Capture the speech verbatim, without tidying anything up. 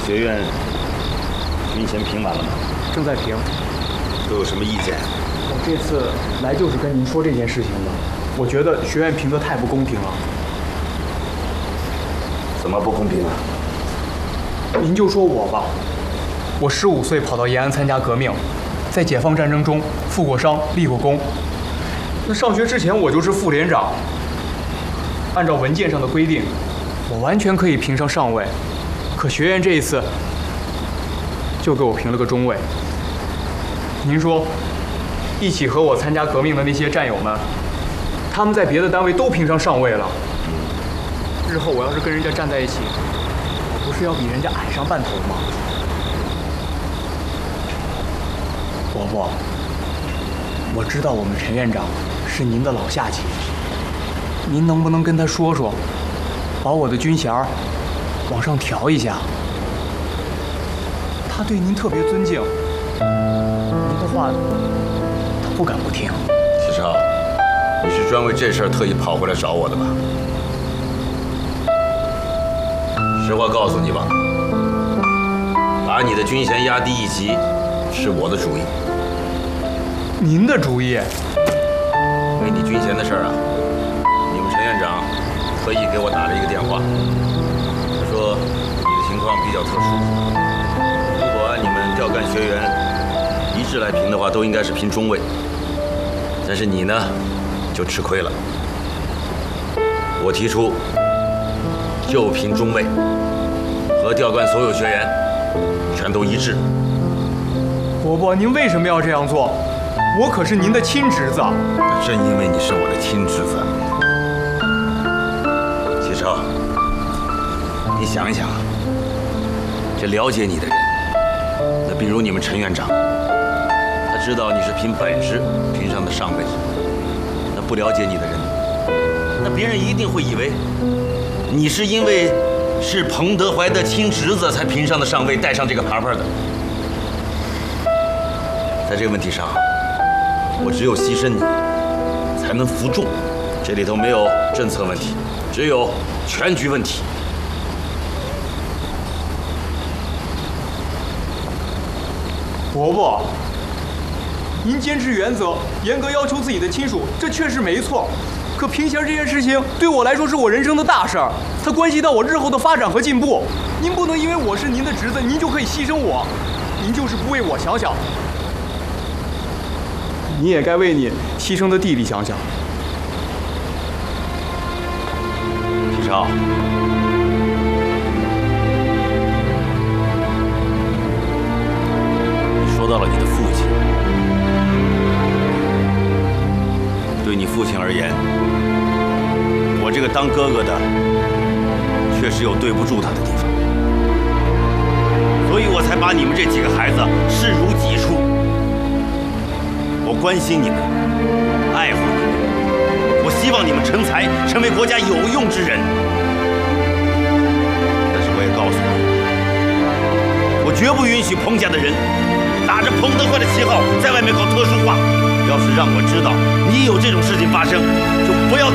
学院军衔评完了吗？ 正在评。 都有什么意见？ 我这次来就是跟您说这件事情的。我觉得学院评得太不公平了。 怎么不公平啊？ 您就说我吧，我十五岁跑到延安参加革命，在解放战争中负过伤、立过功。那上学之前我就是副连长，按照文件上的规定，我完全可以评上上尉。可学院这一次就给我评了个中尉。您说，一起和我参加革命的那些战友们，他们在别的单位都评上上尉了。日后我要是跟人家站在一起，我不是要比人家矮上半头吗？伯伯，我知道我们陈院长是您的老下级，您能不能跟他说说，把我的军衔往上调一下？他对您特别尊敬，您的话他不敢不听。 齐超，你是专为这事儿特意跑回来找我的吧？实话告诉你吧，把你的军衔压低一级是我的主意。 您的主意？ 为你军衔的事儿啊，你们陈院长特意给我打了一个电话，他说你的情况比较特殊，如果按你们调干学员一致来评的话，都应该是评中尉，但是你呢就吃亏了。我提出就评中尉，和调干所有学员全都一致。 伯伯，您为什么要这样做？我可是您的亲侄子。 正因为你是我的亲侄子，齐超，你想一想，这了解你的人，那比如你们陈院长，他知道你是凭本事评上的上尉，那不了解你的人，那别人一定会以为你是因为是彭德怀的亲侄子才评上的上尉，带上这个牌牌的。在这个问题上，我只有牺牲你，才能服众。这里头没有政策问题，只有全局问题。 伯伯，您坚持原则，严格要求自己的亲属，这确实没错。可评衔这件事情对我来说是我人生的大事儿，它关系到我日后的发展和进步。您不能因为我是您的侄子，您就可以牺牲我。您就是不为我想想，你也该为你牺牲的弟弟想想。 齐超，你说到了你的父亲，对你父亲而言，我这个当哥哥的确实有对不住他的地方，所以我才把你们这几个孩子视如己出。我关心你们，爱护你们，我希望你们成才，成为国家有用之人。但是我也告诉你，我绝不允许彭家的人打着彭德怀的旗号在外面搞特殊化。要是让我知道你有这种事情发生，就不要